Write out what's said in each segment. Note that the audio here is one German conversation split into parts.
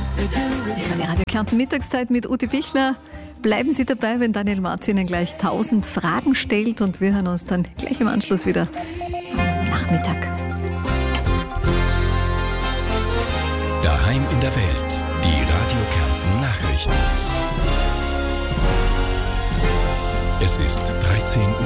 Das war die Radio Kärnten Mittagszeit mit Ute Bichler. Bleiben Sie dabei, wenn Daniel Marz Ihnen gleich 1000 Fragen stellt, und wir hören uns dann gleich im Anschluss wieder am Nachmittag. Daheim in der Welt, die Radio Kärnten Nachrichten. Es ist 13 Uhr.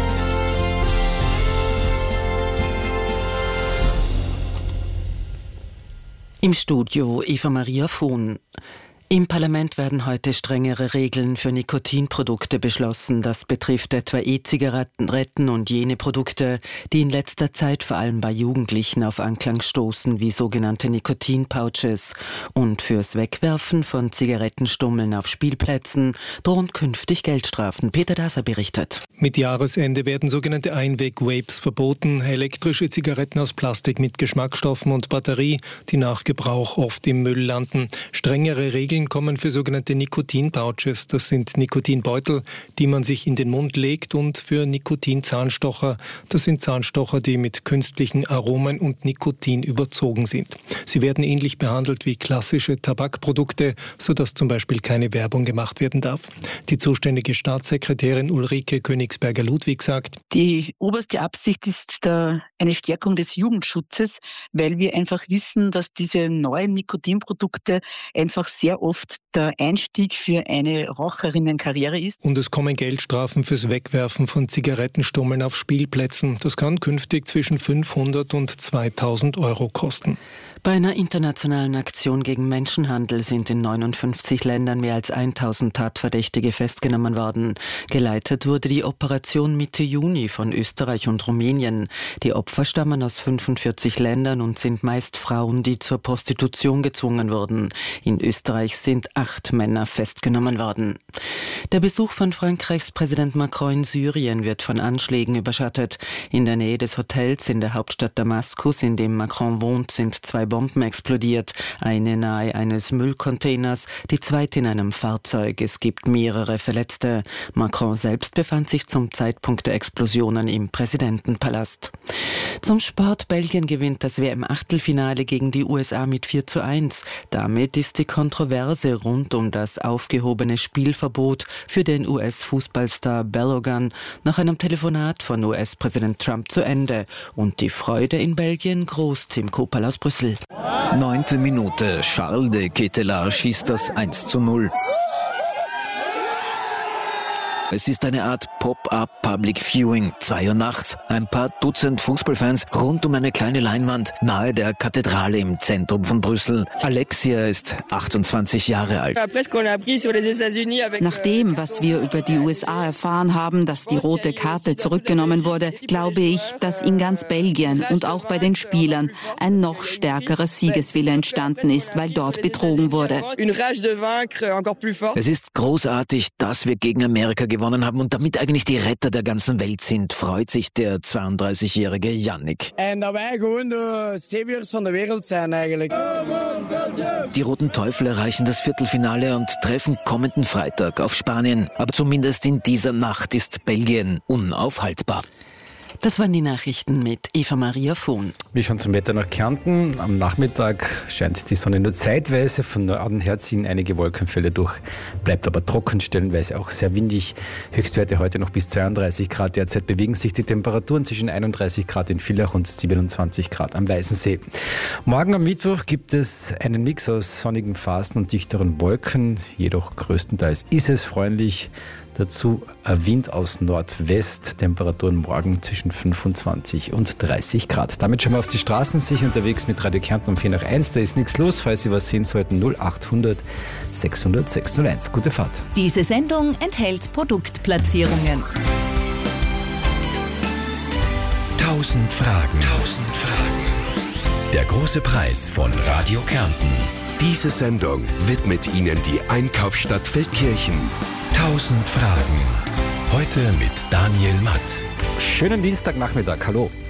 Im Studio Eva Maria Vohn. Im Parlament werden heute strengere Regeln für Nikotinprodukte beschlossen. Das betrifft etwa E-Zigaretten und jene Produkte, die in letzter Zeit vor allem bei Jugendlichen auf Anklang stoßen, wie sogenannte Nikotinpouches. Und fürs Wegwerfen von Zigarettenstummeln auf Spielplätzen drohen künftig Geldstrafen. Peter Daser berichtet. Mit Jahresende werden sogenannte Einweg-Vapes verboten, elektrische Zigaretten aus Plastik mit Geschmacksstoffen und Batterie, die nach Gebrauch oft im Müll landen. Strengere Regeln kommen für sogenannte Nikotin-Pouches. Das sind Nikotinbeutel, die man sich in den Mund legt, und für Nikotin-Zahnstocher. Das sind Zahnstocher, die mit künstlichen Aromen und Nikotin überzogen sind. Sie werden ähnlich behandelt wie klassische Tabakprodukte, sodass zum Beispiel keine Werbung gemacht werden darf. Die zuständige Staatssekretärin Ulrike Königsberger-Ludwig sagt: Die oberste Absicht ist eine Stärkung des Jugendschutzes, weil wir einfach wissen, dass diese neuen Nikotinprodukte einfach sehr oft der Einstieg für eine Raucherinnenkarriere ist. Und es kommen Geldstrafen fürs Wegwerfen von Zigarettenstummeln auf Spielplätzen. Das kann künftig zwischen 500 und 2000 Euro kosten. Bei einer internationalen Aktion gegen Menschenhandel sind in 59 Ländern mehr als 1000 Tatverdächtige festgenommen worden. Geleitet wurde die Operation Mitte Juni von Österreich und Rumänien. Die Opfer stammen aus 45 Ländern und sind meist Frauen, die zur Prostitution gezwungen wurden. In Österreich sind 8 Männer festgenommen worden. Der Besuch von Frankreichs Präsident Macron in Syrien wird von Anschlägen überschattet. In der Nähe des Hotels in der Hauptstadt Damaskus, in dem Macron wohnt, sind 2 Bomben explodiert. Eine nahe eines Müllcontainers, die zweite in einem Fahrzeug. Es gibt mehrere Verletzte. Macron selbst befand sich zum Zeitpunkt der Explosionen im Präsidentenpalast. Zum Sport: Belgien gewinnt das WM-Achtelfinale gegen die USA mit 4:1. Damit ist die Kontroverse rund um das aufgehobene Spielverbot für den US-Fußballstar Balogun nach einem Telefonat von US-Präsident Trump zu Ende. Und die Freude in Belgien groß. Tim Kopal aus Brüssel. 9. Minute. Charles de Ketelaere schießt das 1:0. Es ist eine Art Pop-up Public Viewing. 2 Uhr nachts. Ein paar Dutzend Fußballfans rund um eine kleine Leinwand nahe der Kathedrale im Zentrum von Brüssel. Alexia ist 28 Jahre alt. Nach dem, was wir über die USA erfahren haben, dass die rote Karte zurückgenommen wurde, glaube ich, dass in ganz Belgien und auch bei den Spielern ein noch stärkerer Siegeswille entstanden ist, weil dort betrogen wurde. Es ist großartig, dass wir gegen Amerika gewonnen haben und damit eigentlich die Retter der ganzen Welt sind, freut sich der 32-jährige Yannick. Die Roten Teufel erreichen das Viertelfinale und treffen kommenden Freitag auf Spanien. Aber zumindest in dieser Nacht ist Belgien unaufhaltbar. Das waren die Nachrichten mit Eva Maria Vohn. Wir schauen zum Wetter nach Kärnten. Am Nachmittag scheint die Sonne nur zeitweise, von Norden her ziehen einige Wolkenfelder durch, bleibt aber trocken, stellenweise auch sehr windig. Höchstwerte heute noch bis 32 Grad. Derzeit bewegen sich die Temperaturen zwischen 31 Grad in Villach und 27 Grad am Weißensee. Morgen am Mittwoch gibt es einen Mix aus sonnigen Phasen und dichteren Wolken, jedoch größtenteils ist es freundlich. Dazu Wind aus Nordwest, Temperaturen morgen zwischen 25 und 30 Grad. Damit schauen wir auf die Straßen, sicher unterwegs mit Radio Kärnten um 4:01. Da ist nichts los, falls Sie was sehen sollten, 0800 600 601. Gute Fahrt. Diese Sendung enthält Produktplatzierungen. 1000 Fragen. Der große Preis von Radio Kärnten. Diese Sendung widmet Ihnen die Einkaufsstadt Feldkirchen. 1000 Fragen. Heute mit Daniel Matt. Schönen Dienstagnachmittag. Hallo.